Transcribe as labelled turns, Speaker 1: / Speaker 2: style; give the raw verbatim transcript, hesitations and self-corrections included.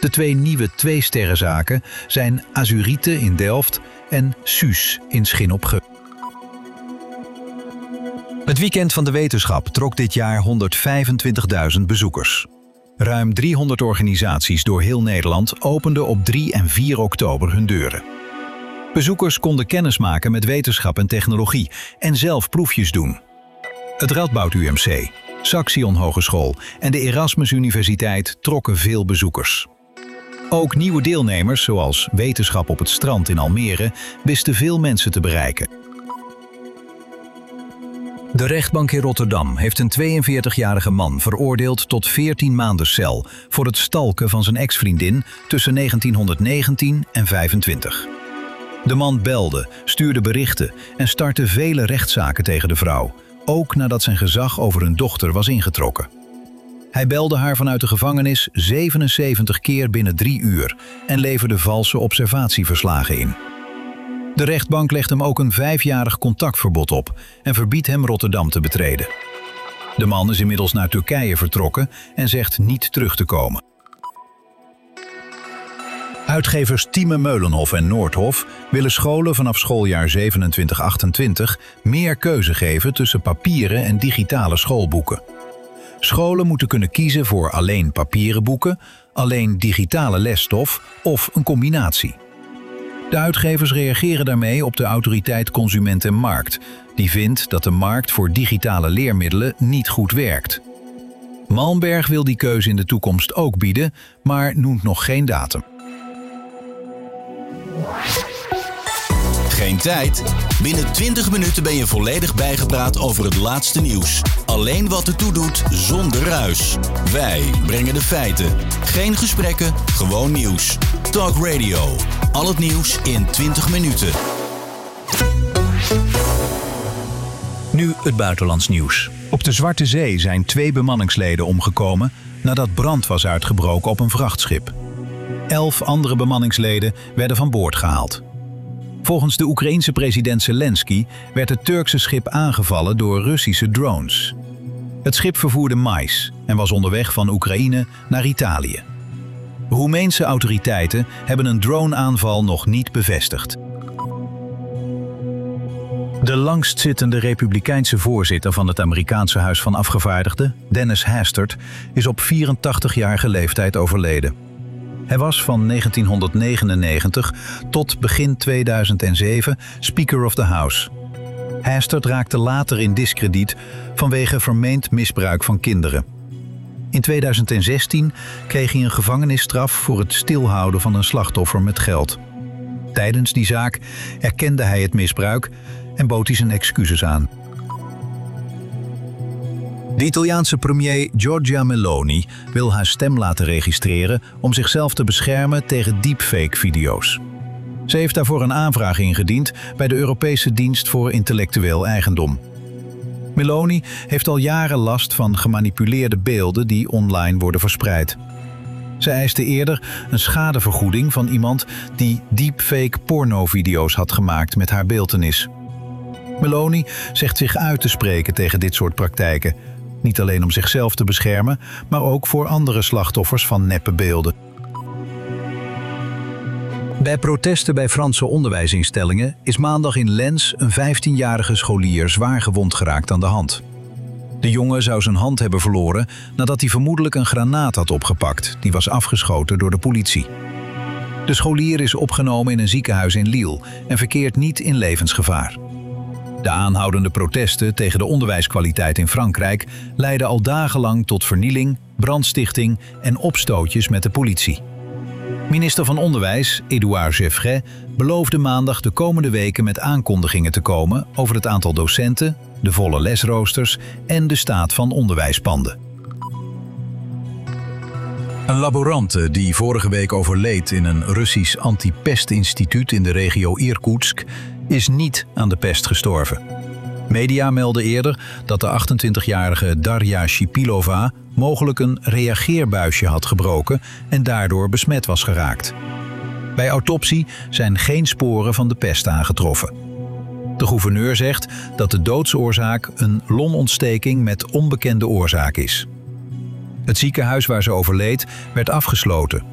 Speaker 1: De twee nieuwe twee-sterrenzaken zijn Azurite in Delft en Suus in Schin op Geul. Het weekend van de wetenschap trok dit jaar honderdvijfentwintigduizend bezoekers. Ruim driehonderd organisaties door heel Nederland openden op drie en vier oktober hun deuren. Bezoekers konden kennismaken met wetenschap en technologie en zelf proefjes doen. Het Radboud U M C, Saxion Hogeschool en de Erasmus Universiteit trokken veel bezoekers. Ook nieuwe deelnemers, zoals Wetenschap op het Strand in Almere, wisten veel mensen te bereiken. De rechtbank in Rotterdam heeft een tweeënveertigjarige man veroordeeld tot veertien maanden cel voor het stalken van zijn ex-vriendin tussen negentienhonderdnegentien en vijfentwintig. De man belde, stuurde berichten en startte vele rechtszaken tegen de vrouw, ook nadat zijn gezag over hun dochter was ingetrokken. Hij belde haar vanuit de gevangenis zevenenzeventig keer binnen drie uur en leverde valse observatieverslagen in. De rechtbank legt hem ook een vijfjarig contactverbod op en verbiedt hem Rotterdam te betreden. De man is inmiddels naar Turkije vertrokken en zegt niet terug te komen. Uitgevers Thieme Meulenhof en Noordhof willen scholen vanaf schooljaar zevenentwintig achtentwintig meer keuze geven tussen papieren en digitale schoolboeken. Scholen moeten kunnen kiezen voor alleen papieren boeken, alleen digitale lesstof of een combinatie. De uitgevers reageren daarmee op de autoriteit Consument en Markt, die vindt dat de markt voor digitale leermiddelen niet goed werkt. Malmberg wil die keuze in de toekomst ook bieden, maar noemt nog geen datum.
Speaker 2: Geen tijd? Binnen twintig minuten ben je volledig bijgepraat over het laatste nieuws. Alleen wat ertoe doet, zonder ruis. Wij brengen de feiten. Geen gesprekken, gewoon nieuws. Talk Radio. Al het nieuws in twintig minuten.
Speaker 1: Nu het buitenlands nieuws. Op de Zwarte Zee zijn twee bemanningsleden omgekomen nadat brand was uitgebroken op een vrachtschip. Elf andere bemanningsleden werden van boord gehaald. Volgens de Oekraïense president Zelensky werd het Turkse schip aangevallen door Russische drones. Het schip vervoerde mais en was onderweg van Oekraïne naar Italië. Roemeense autoriteiten hebben een droneaanval nog niet bevestigd. De langstzittende republikeinse voorzitter van het Amerikaanse Huis van Afgevaardigden, Dennis Hastert, is op vierentachtigjarige leeftijd overleden. Hij was van negentienhonderdnegenennegentig tot begin tweeduizend zeven Speaker of the House. Hastert raakte later in diskrediet vanwege vermeend misbruik van kinderen. In tweeduizend zestien kreeg hij een gevangenisstraf voor het stilhouden van een slachtoffer met geld. Tijdens die zaak erkende hij het misbruik en bood hij zijn excuses aan. De Italiaanse premier Giorgia Meloni wil haar stem laten registreren om zichzelf te beschermen tegen deepfake-video's. Ze heeft daarvoor een aanvraag ingediend bij de Europese Dienst voor Intellectueel Eigendom. Meloni heeft al jaren last van gemanipuleerde beelden die online worden verspreid. Ze eiste eerder een schadevergoeding van iemand die deepfake pornovideo's had gemaakt met haar beeltenis. Meloni zegt zich uit te spreken tegen dit soort praktijken. Niet alleen om zichzelf te beschermen, maar ook voor andere slachtoffers van neppe beelden. Bij protesten bij Franse onderwijsinstellingen is maandag in Lens een vijftienjarige scholier zwaar gewond geraakt aan de hand. De jongen zou zijn hand hebben verloren nadat hij vermoedelijk een granaat had opgepakt, die was afgeschoten door de politie. De scholier is opgenomen in een ziekenhuis in Lille en verkeert niet in levensgevaar. De aanhoudende protesten tegen de onderwijskwaliteit in Frankrijk leidden al dagenlang tot vernieling, brandstichting en opstootjes met de politie. Minister van Onderwijs, Édouard Geoffrin, beloofde maandag de komende weken met aankondigingen te komen over het aantal docenten, de volle lesroosters en de staat van onderwijspanden. Een laborante die vorige week overleed in een Russisch antipestinstituut in de regio Irkoetsk is niet aan de pest gestorven. Media melden eerder dat de achtentwintigjarige Darja Shipilova mogelijk een reageerbuisje had gebroken en daardoor besmet was geraakt. Bij autopsie zijn geen sporen van de pest aangetroffen. De gouverneur zegt dat de doodsoorzaak een longontsteking met onbekende oorzaak is. Het ziekenhuis waar ze overleed werd afgesloten